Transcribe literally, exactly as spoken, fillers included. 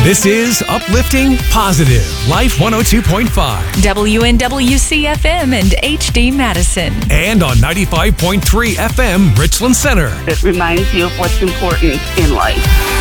This is Uplifting Positive Life one oh two point five. W N W C F M and H D Madison. And on ninety-five point three F M Richland Center. It reminds you of what's important in life.